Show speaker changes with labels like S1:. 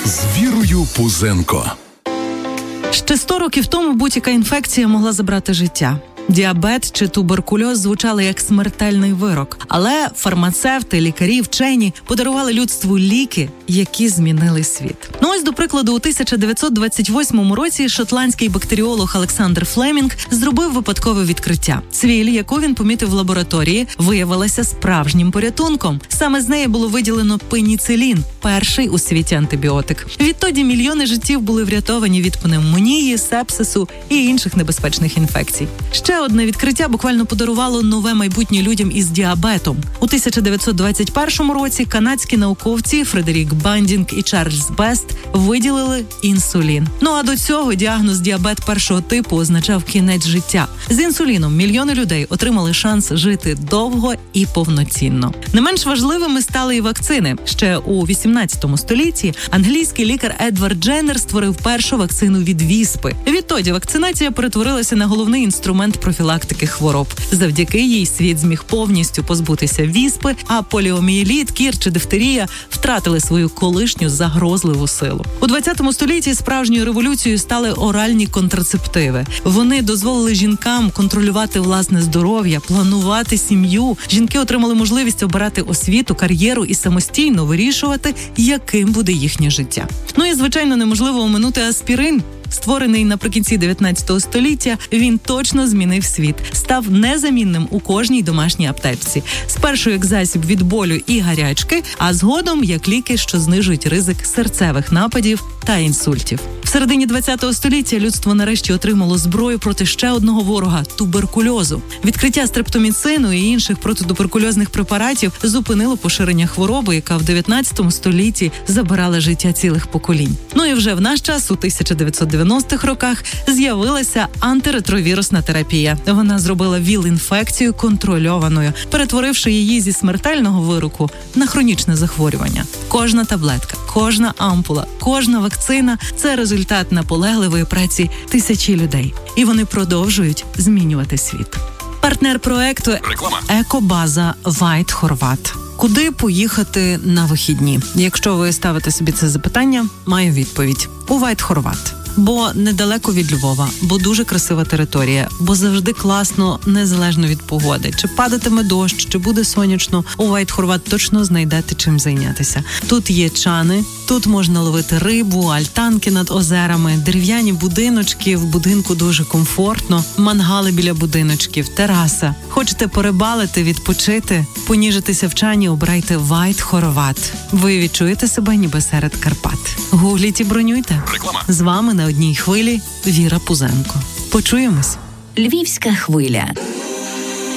S1: з Вірою Пузенко.
S2: Ще 100 років тому будь-яка інфекція могла забрати життя. Діабет чи туберкульоз звучали як смертельний вирок. Але фармацевти, лікарі, вчені подарували людству ліки, які змінили світ. Ось, до прикладу, у 1928 році шотландський бактеріолог Олександр Флемінг зробив випадкове відкриття. Цвіль, яку він помітив в лабораторії, виявилася справжнім порятунком. Саме з неї було виділено пеніцилін – перший у світі антибіотик. Відтоді мільйони життів були врятовані від пневмонії, сепсису і інших небезпечних інфекцій. Ще одне відкриття буквально подарувало нове майбутнє людям із діабетом. У 1921 році канадські науковці Фредерік Бандінг і Чарльз Бест виділили інсулін. А до цього діагноз діабет першого типу означав кінець життя. З інсуліном мільйони людей отримали шанс жити довго і повноцінно. Не менш важливими стали і вакцини. Ще у 18 столітті англійський лікар Едвард Дженнер створив першу вакцину від віспи. Відтоді вакцинація перетворилася на головний інструмент профілактики хвороб. Завдяки їй світ зміг повністю позбутися віспи, а поліомієліт, кір чи дифтерія втратили свою колишню загрозливу силу. У 20 столітті справжньою революцією стали оральні контрацептиви. Вони дозволили жінкам контролювати власне здоров'я, планувати сім'ю. Жінки отримали можливість обирати освіту, кар'єру і самостійно вирішувати, яким буде їхнє життя. І, звичайно, неможливо оминути аспірин. Створений наприкінці 19 століття, він точно змінив світ. Став незамінним у кожній домашній аптечці. Спершу як засіб від болю і гарячки, а згодом як ліки, що знижують ризик серцевих нападів та інсультів. В середині 20 століття людство нарешті отримало зброю проти ще одного ворога – туберкульозу. Відкриття стрептоміцину і інших протитуберкульозних препаратів зупинило поширення хвороби, яка в 19 столітті забирала життя цілих поколінь. І вже в наш час, у 1990-х роках, з'явилася антиретровірусна терапія. Вона зробила ВІЛ-інфекцію контрольованою, перетворивши її зі смертельного вироку на хронічне захворювання. Кожна таблетка, кожна ампула, кожна вакцина – це результат наполегливої праці тисячі людей. І вони продовжують змінювати світ. Партнер проекту «Екобаза White Horvat». Куди поїхати на вихідні? Якщо ви ставите собі це запитання, маю відповідь. У White Horvat. Бо недалеко від Львова, бо дуже красива територія, бо завжди класно, незалежно від погоди. Чи падатиме дощ, чи буде сонячно, у White Horvat точно знайдете чим зайнятися. Тут є чани, тут можна ловити рибу, альтанки над озерами, дерев'яні будиночки, в будинку дуже комфортно, мангали біля будиночків, тераса. Хочете порибалити, відпочити, поніжитися в чані, обирайте White Horvat. Ви відчуєте себе ніби серед Карпат. Гугліть і бронюйте. З вами на одній хвилі Віра Пузенко. Почуємось.
S3: Львівська хвиля.